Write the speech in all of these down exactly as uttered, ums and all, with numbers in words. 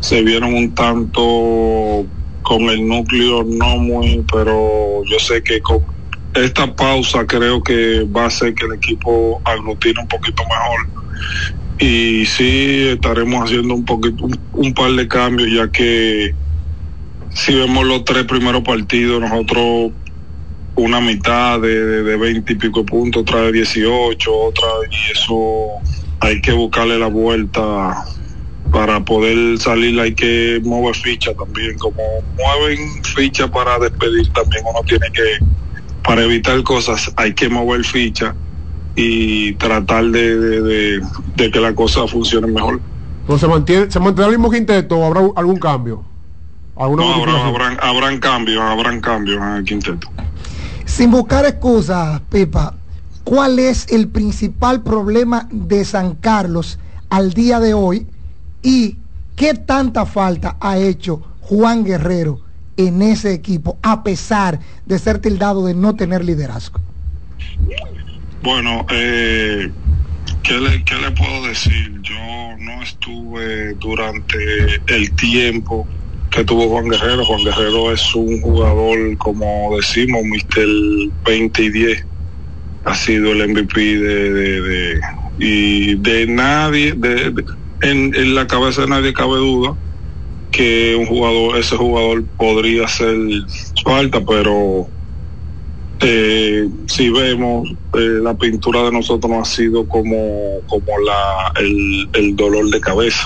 se vieron un tanto con el núcleo no muy, pero yo sé que con esta pausa creo que va a hacer que el equipo aglutine un poquito mejor. Y sí estaremos haciendo un poquito, un, un par de cambios, ya que si vemos los tres primeros partidos, nosotros una mitad de, de veinte y pico de puntos, otra de dieciocho, otra, y eso hay que buscarle la vuelta para poder salir. Hay que mover ficha también, como mueven ficha para despedir también uno tiene que, para evitar cosas hay que mover ficha y tratar de, de, de, de que la cosa funcione mejor. ¿No se mantiene, se mantendrá el mismo quinteto o habrá algún cambio? ¿Alguna no, habrá, habrán, habrán cambios, habrán cambios en el quinteto. Sin buscar excusas, Pipa, ¿cuál es el principal problema de San Carlos al día de hoy y qué tanta falta ha hecho Juan Guerrero en ese equipo a pesar de ser tildado de no tener liderazgo? Bueno, eh, ¿qué le, qué le puedo decir? Yo no estuve durante el tiempo que tuvo Juan Guerrero. Juan Guerrero es un jugador, como decimos, mister veinte y diez. Ha sido el M V P de, de, de y de nadie, de, de, en, en la cabeza de nadie cabe duda que un jugador, ese jugador podría hacer falta, pero eh, si vemos eh, la pintura de nosotros no ha sido como como la el, el dolor de cabeza.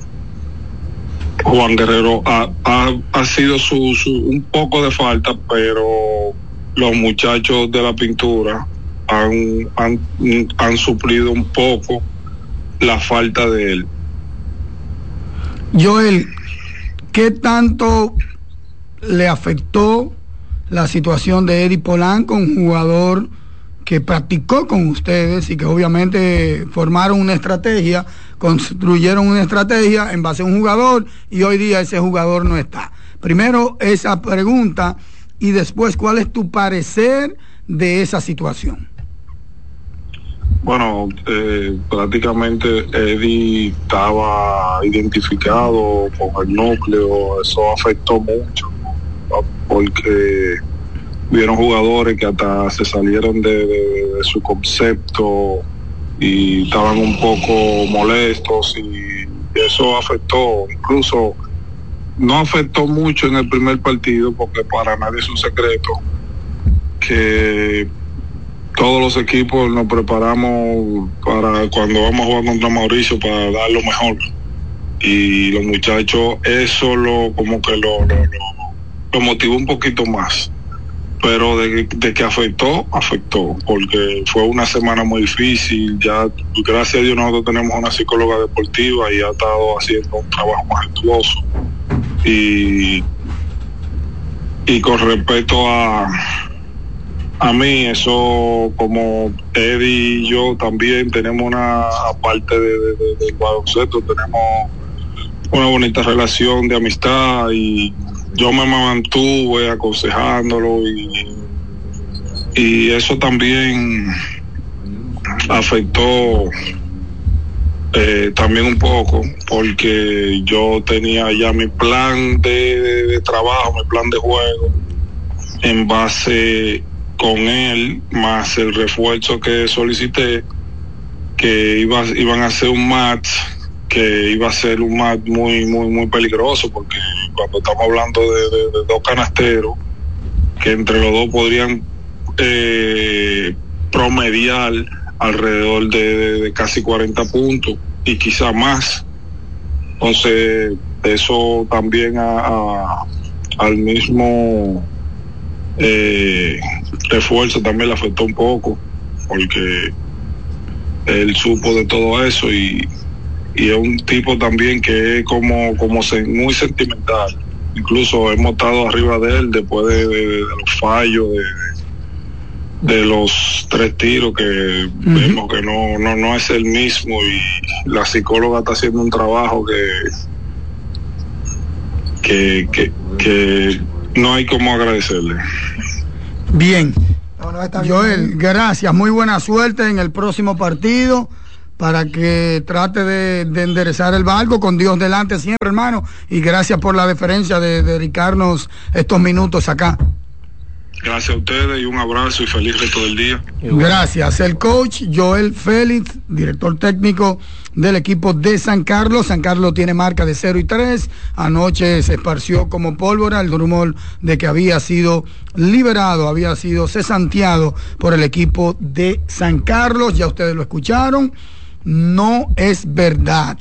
Juan Guerrero ha, ha, ha sido su, su un poco de falta, pero los muchachos de la pintura han, han, han suplido un poco la falta de él. Joel, ¿qué tanto le afectó la situación de Eddie Polanco, un jugador que practicó con ustedes y que obviamente formaron una estrategia, construyeron una estrategia en base a un jugador y hoy día ese jugador no está? Primero esa pregunta y después, ¿cuál es tu parecer de esa situación? Bueno, eh, prácticamente Eddie estaba identificado con el núcleo, eso afectó mucho, ¿no? Porque vieron jugadores que hasta se salieron de, de, de su concepto y estaban un poco molestos y eso afectó, incluso no afectó mucho en el primer partido porque para nadie es un secreto que todos los equipos nos preparamos para cuando vamos a jugar contra Mauricio para dar lo mejor y los muchachos eso lo como que lo, lo, lo, lo motivó un poquito más, pero de, de que afectó, afectó, porque fue una semana muy difícil. Ya gracias a Dios nosotros tenemos una psicóloga deportiva y ha estado haciendo un trabajo majestuoso y y con respecto a A mí eso, como Eddie y yo también tenemos una, aparte de, de, de, del baloncesto, tenemos una bonita relación de amistad y yo me mantuve aconsejándolo y, y eso también afectó eh, también un poco porque yo tenía ya mi plan de, de, de trabajo, mi plan de juego en base con él, más el refuerzo que solicité, que iba, iban a hacer un match, que iba a ser un match muy, muy, muy peligroso, porque cuando estamos hablando de, de, de dos canasteros, que entre los dos podrían eh, promediar alrededor de, de, de casi cuarenta puntos, y quizá más. Entonces, eso también a, a, al mismo eh, refuerzo también le afectó un poco porque él supo de todo eso y, y es un tipo también que es como, como se, muy sentimental. Incluso hemos estado arriba de él después de, de, de los fallos, de, de los tres tiros que uh-huh. vemos que no, no, no es el mismo y la psicóloga está haciendo un trabajo que que, que, que no hay como agradecerle. Bien. No, no, está bien. Joel, gracias, muy buena suerte en el próximo partido para que trate de, de enderezar el barco con Dios delante siempre, hermano, y gracias por la deferencia de, de dedicarnos estos minutos acá. Gracias a ustedes y un abrazo y feliz resto del día. Gracias. El coach Joel Félix, director técnico del equipo de San Carlos. San Carlos tiene marca de cero y tres. Anoche se esparció como pólvora el rumor de que había sido liberado, había sido cesanteado por el equipo de San Carlos. Ya ustedes lo escucharon. No es verdad.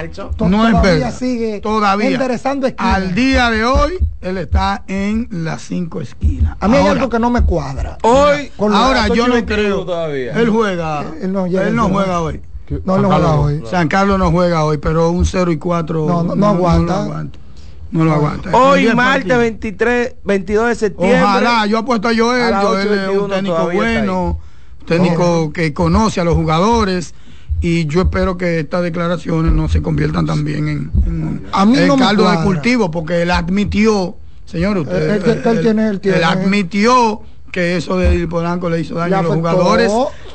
No es verdad. Sigue todavía enderezando esquinas. Al día de hoy, él está en las cinco esquinas. A mí ahora, hay algo que no me cuadra. Hoy, Con ahora los- yo no creo. todavía. Él juega. Él no, ya él no no. juega hoy. No, no juega hoy. San Carlos no juega hoy, pero un cero y cuatro No, no, no aguanta. No lo aguanta. No lo aguanta. Hoy, diez martes partidos. veintitrés, veintidós de septiembre. Ojalá, yo apuesto a Joel. A las Joel ocho y es un veintiuno técnico todavía está bueno, técnico que conoce a los jugadores. Y yo espero que estas declaraciones no se conviertan también en, en A mí el no me caldo de cuadra. cultivo, porque él admitió, señor, usted, Él- él- él tiene- él tiene. admitió que eso de Eddie Polanco le hizo daño Le a los afectó. jugadores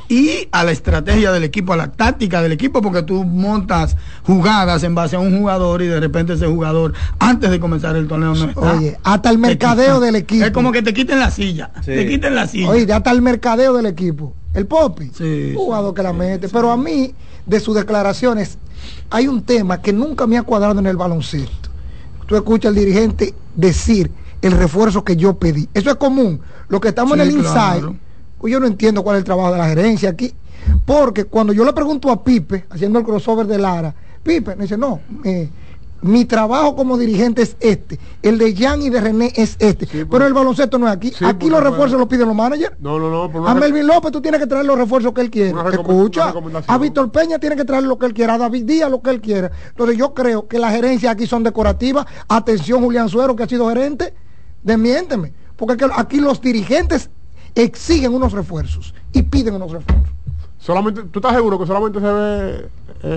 y a la estrategia del equipo, a la táctica del equipo, porque tú montas jugadas en base a un jugador y de repente ese jugador, antes de comenzar el torneo, no está. Oye, hasta el Te mercadeo quitan. del equipo. Es como que te quiten la silla. Sí. Te quiten la silla. Oye, hasta el mercadeo del equipo. El Popi, Sí, un jugador que la mete. Pero a mí, de sus declaraciones, hay un tema que nunca me ha cuadrado en el baloncesto. Tú escuchas al dirigente decir el refuerzo que yo pedí. Eso es común. Lo que estamos Sí, en el claro. inside, pues yo no entiendo cuál es el trabajo de la gerencia aquí. Porque cuando yo le pregunto a Pipe, haciendo el crossover de Lara, Pipe me dice, no, eh, mi trabajo como dirigente es este, el de Jan y de René es este, Sí, pero pues. el baloncesto no es aquí. Sí, Aquí pues, los no, refuerzos pues. los piden los managers. No, no, no. Por una A re- Melvin López tú tienes que traer los refuerzos que él quiere. Una recome- una Escucha. recomendación. A Víctor Peña tiene que traer lo que él quiera. A David Díaz lo que él quiera. Entonces yo creo que las gerencias aquí son decorativas. Atención Julián Suero, que ha sido gerente. Desmiénteme. Porque es que aquí los dirigentes exigen unos refuerzos y piden unos refuerzos. Solamente, ¿tú estás seguro que solamente se ve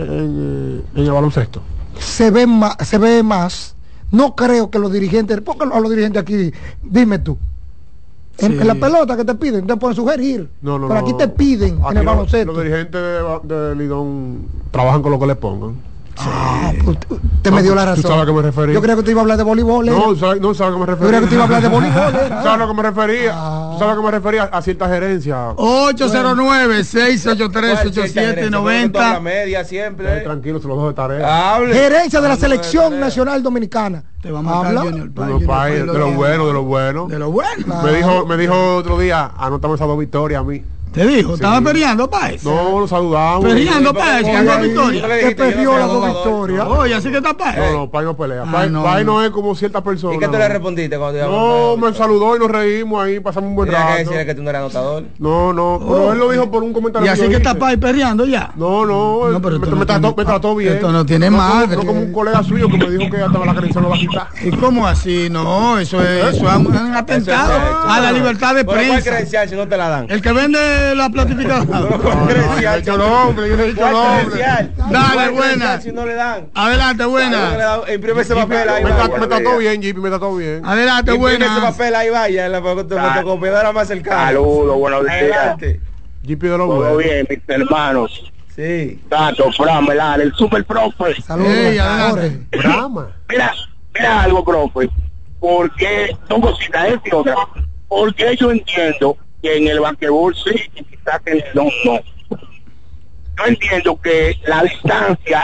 en, en el baloncesto? Se ve más, se ve más. No creo que los dirigentes, porque a los dirigentes aquí, dime tú. En, Sí. en la pelota que te piden, te pueden sugerir. No, no, pero no. aquí te piden Aquí en el los- baloncesto. Los dirigentes de, de Lidón trabajan con lo que le pongan. Ah, usted, usted No, me dio la tú razón. sabes a qué me referí. Yo creo que te iba a hablar de voleibol. era. No, ¿sabes, no sabes a qué me Yo refería. creía que te iba a hablar de voleibol. era. ¿Sabes a lo que me refería? Ah. ¿Sabes a lo que me refería? A cierta gerencia. ocho cero nueve, seis ocho tres, ocho siete nueve La cero. media Eh, siempre. tranquilo, se los dejo de tarea. Hable. Gerencia de la Hable selección tarea. nacional dominicana. Te vamos a Habla. matar Junior Pay, De los Junior países, Pay lo de lo tiene. bueno, de lo bueno. De lo bueno. Claro. Me dijo, me dijo otro día, anótame esas dos victorias a mí. Te dijo, Sí. estaba peleando, Paez. No, nos saludamos. Peleando, Sí, Paez, pero- con dos Oye, victorias. ¿Tú le ¿Qué dijiste, yo no perdió soy las dos jugador? victorias? Oye, así que está Paez. No, no, Pai no pelea. Ah, Pai no, Pai no. no es como ciertas personas. ¿Y qué tú le respondiste cuando te No, me saludó? saludó y nos reímos ahí, pasamos un buen Tenía que rato. decirle que tú no eras anotador. No, no, pero Oh. él lo dijo por un comentario. Y así yo que está hice. Paez peleando ya. No, no, No, pero me, esto me no trató, tiene- me trató bien. esto no tiene como- madre. No como un colega suyo que me dijo que hasta la credencial lo va a quitar. ¿Y cómo así? No, eso es, eso es un, un atentado Eso es hecho. a la libertad de ¿Pero cuál prensa. credencial si no te la dan? El que vende la platificadora. ¿Cuál No, no, yo le he credencial? dicho nombre, yo le he dicho ¿Cuál nombre. credencial? Dale, ¿Cuál buena. credencial si no le dan? Adelante, buena. Imprime ese Jippy, papel ahí. me, vaya. tra- me trató bien, Jippy, me trató bien. Adelante, Imprime ese buena. papel ahí, vaya. En la fotocopiadora más cercana. Saludos, buenos días. Adelante. Jippy de lo Todo bueno. bien, mis hermanos. Sí. Tato, Fran, Melar, el super profe. Saludos. Ey, adelante. Jorge. Brahma. Mira, mira algo, profe. Porque, son cositas, es y otra. Porque yo entiendo que en el basquetbol sí, y quizás en el no, no. Yo entiendo que la distancia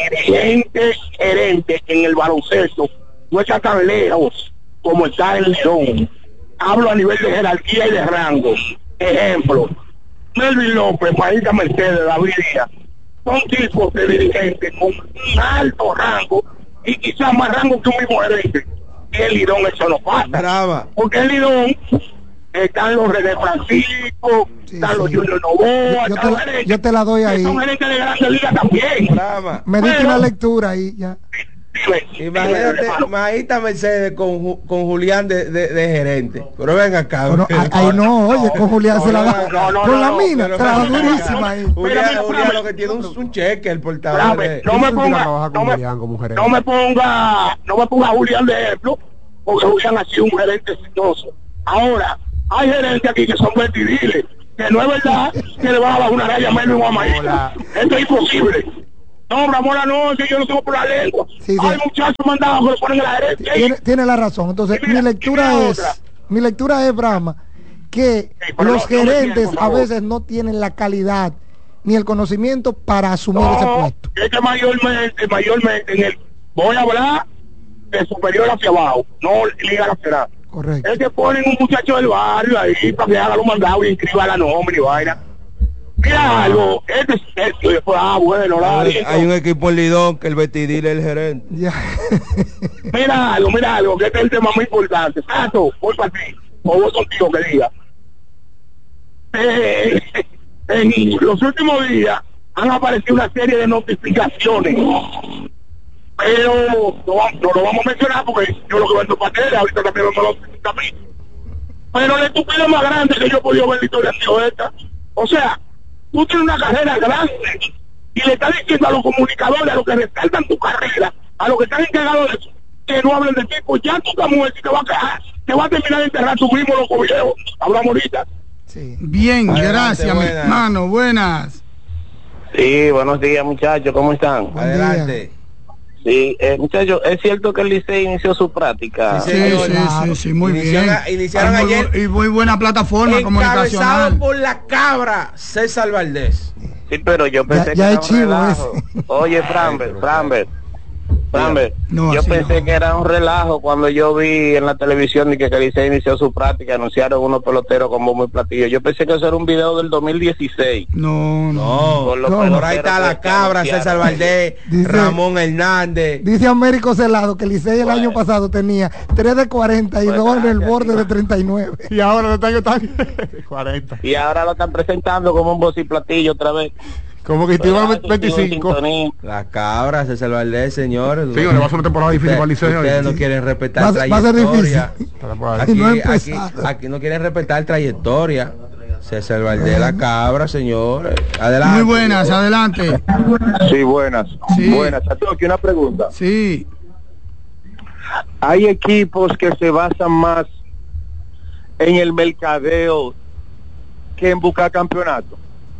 dirigente-gerente en el baloncesto no está tan lejos como está en León. Hablo a nivel de jerarquía y de rango. Ejemplo, Melvin López, Maíta Mercedes, David Díaz, son tipos de dirigentes con un alto rango y quizás más rango que un mismo gerente. Y el Lidón eso no pasa. Brava. Porque el Lidón están los René Francisco, Sí, están sí. los Junior Novoa, Yo están te los la- gerentes yo te la doy que ahí. son gerentes de grandes ligas también. Brava. Me diste Bueno. una lectura ahí ya. Dime, dime, Imagínate, hermano. Maíta Mercedes con, Ju- con Julián de, de, de gerente. Pero ven acá. Bueno, ahí, ahí no, oye, con Julián se la da. no, no, Con la no, mina, pero se la da ven acá. durísima ahí. Julián, Mira, Julián mira, lo que tiene un, un cheque, el portador. Brave, de- no me Yo ponga, trabajar no con me, Julián como gerente. no me ponga, no me ponga a Julián de ejemplo, porque Julián ha sido un gerente exitoso. Ahora, hay gerentes aquí que son vertidiles, que no es verdad que le va a bajar una raya a Melvin o a Maíz. Esto es imposible. No, Bramola no, es que yo no tengo por la lengua. Sí, sí. Hay muchachos mandados que lo ponen en la gerencia. Tiene, tiene la razón. Entonces, Y mira, mi lectura y mira es, otra. mi lectura es, Brahma, que Sí, pero los no- no me gerentes entiendes, por a favor. veces no tienen la calidad ni el conocimiento para asumir ese No, puesto. es que mayormente, mayormente en el, voy a hablar de superior hacia abajo, no liga nacional. Correcto. Es que ponen un muchacho del barrio ahí para que haga los mandados y inscriba la nombre y vaina. Mira algo, este es esto, y después, ah, bueno, la Hay, hay un equipo en Lidón que el Betidil es el gerente. Ya. Mira algo, mira algo, que este es el tema muy importante. Tato, voy para ti, o voy contigo que diga. Eh, en los últimos días han aparecido una serie de notificaciones, pero no, va- no lo vamos a mencionar porque yo lo que vendo patera, ahorita también me lo notifica a mí. Pero la estupidez más grande que yo he podido ver en la historia ha sido esta. O sea, tú tienes una carrera grande y le estás diciendo a los comunicadores, a los que resaltan tu carrera, a los que están encargados de eso, que no hablen de ti, pues ya tú estás muerto y te va a quedar, te va a terminar de enterrar tú mismo los videos. Hablamos ahorita. Sí. Bien, Adelante, gracias, mi buenas. hermano. Buenas. Sí, buenos días muchachos, ¿cómo están? Buen Adelante. Sí, eh, muchachos, es cierto que el Licey inició su práctica. Sí, Sí, señor. sí, sí, sí, muy Iniciaron bien. a- iniciaron Hay muy ayer. bu- y muy buena plataforma Encabezado comunicacional. por la cabra César Valdés. Sí, pero yo pensé Ya- que ya era es un chivo relajo. ese. Oye, Framber, Framber, Framber, No, yo así pensé no. que era un relajo cuando yo vi en la televisión y que el Licey inició su práctica, anunciaron unos peloteros como muy platillos. Yo pensé que eso era un video del dos mil dieciséis. No, no. No, Con los no, por ahí está peloteros la que cabra anunciaron. César Valdés, Dice- Ramón Hernández. Dice Américo Celado que Licey el Bueno. año pasado tenía tres de cuarenta y Pues dos en el gracias, borde sí. de treinta y nueve. Y ahora este año están cuarenta. Y ahora lo están presentando como un voz y platillo otra vez. Como que ¿Verdad? iban veinticinco. Sintonía. La cabra César Valdés, señores. Sí, le va a ser una temporada difícil para el Ustedes, Liceo. ustedes no Sí. quieren respetar Va a ser- va a ser trayectoria. Estará por ahí. Aquí, Y no ha aquí, empezado. aquí no quieren respetar trayectoria. César Valdés, la cabra, señores. Adelante. Muy buenas, adelante. Sí, buenas. Sí. Buenas. Aquí una pregunta. Sí. Hay equipos que se basan más en el mercadeo que en buscar campeonato.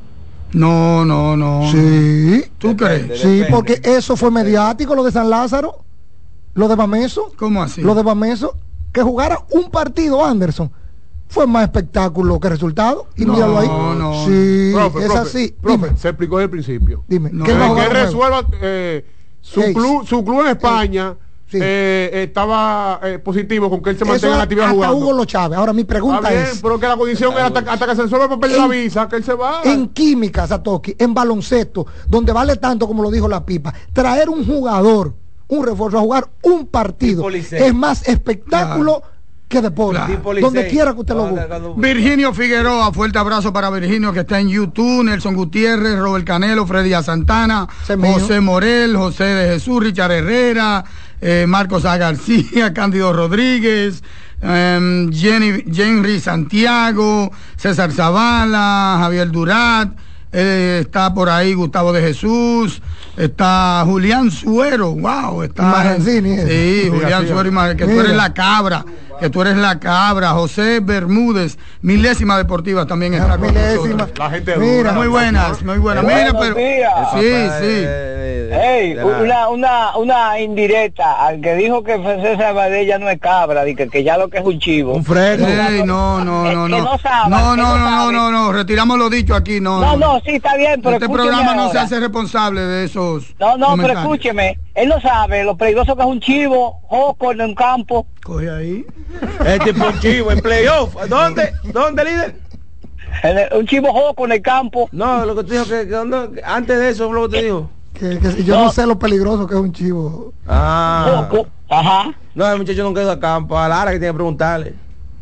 No, no, no. Sí, ¿Tú Depende. crees? sí, porque eso fue mediático, lo de San Lázaro, lo de Bameso, ¿Cómo así? lo de Bameso, que jugara un partido Anderson. Fue más espectáculo que resultado. Y No, míralo ahí. no. Sí, Profe, es profe, así. profe, Dime, se explicó desde el principio. dime. No, ¿qué es va a Que jugar él de nuevo? resuelva eh, su Case. club, su club en España Sí. eh, estaba eh, positivo con que él se Eso mantenga en es la actividad hasta jugando. Hugo Lo Chávez. Ahora mi Está pregunta bien, es, pero que la condición era hasta, hasta que se resuelva el papel de la En- visa, que él se va. en química, Satoki, en baloncesto, donde vale tanto como lo dijo la pipa, traer un jugador, un refuerzo a jugar un partido, Tipo Licey. es más espectáculo que deporte. Claro. Tipo Licey. Donde quiera que usted lo Cuando- busque. cuando- Virginio Figueroa, fuerte abrazo para Virginio que está en YouTube, Nelson Gutiérrez, Robert Canelo, Freddy A. Santana, Ese mío. José Morel, José de Jesús, Richard Herrera, eh, Marcos A. García, Cándido Rodríguez, em, Jenny, Jenry Santiago, César Zavala, Javier Durat, eh, está por ahí Gustavo de Jesús, está Julián Suero, wow, está Maranzini, ese. sí, Sí, Julián así Suero, es. y Mar- que tú Mira. eres la cabra, que tú eres la cabra, José Bermúdez, Milésima Deportiva también está con Milésima. nosotros. La gente Mira, dura. Muy buenas, muy buenas. Buenos Mira, pero días. sí, Papá de- sí. de- de- Ey, de la- una, una, una indirecta al que dijo que César Valdés ya no es cabra, y que, que ya lo que es un chivo. Un freno. Ey, no, no, Es no, que no. no sabe, No, que no, no no, no, sabe. no, no, retiramos lo dicho aquí, no. No, no, sí, está bien, pero Este escúcheme programa no se ahora. hace responsable de esos. No, no, pero comentarios. escúcheme, él no sabe lo peligroso que es un chivo, joco en un campo. Coge ahí. Es tipo un chivo en playoff. ¿Dónde? ¿Dónde, líder? El- Un chivo joco en el campo. No, lo que te dijo que, que ¿dónde? Antes de eso, lo que te dijo. Que, que si yo no. sé lo peligroso que es un chivo. Ah. Joco. Ajá. No, el muchacho no quedó a campo. A Lara que tiene que preguntarle.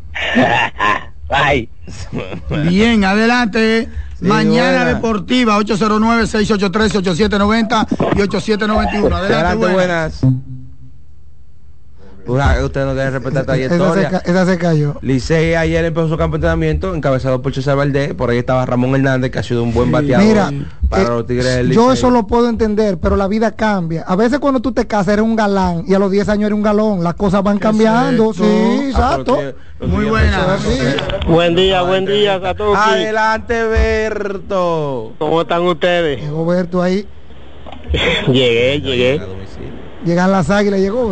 Ay. Bien, adelante. Sí, Mañana buena. Deportiva, ocho cero nueve, seis ocho tres, ocho siete nueve cero y ocho siete nueve uno. Adelante, Adelante, buenas. buenas. Usted no quiere respetar Esa se, trayectoria. ca- esa se cayó. Licey ayer empezó su campo de entrenamiento encabezado por César Valdés. Por ahí estaba Ramón Hernández, que ha sido un buen bateador Mira, para eh, los Tigres del yo Licey. eso lo puedo entender, pero la vida cambia. A veces cuando tú te casas eres un galán y a los diez años eres un galón. Las cosas van cambiando. Exacto. Sí, Ah, exacto. pero tiene- los Muy Tigres buena. empezaron- Buen día, buen día, Satoshi. Adelante, Berto. ¿Cómo están ustedes? Llegó Berto ahí. Llegué, llegué. A domicilio. Llegan las águilas, llegó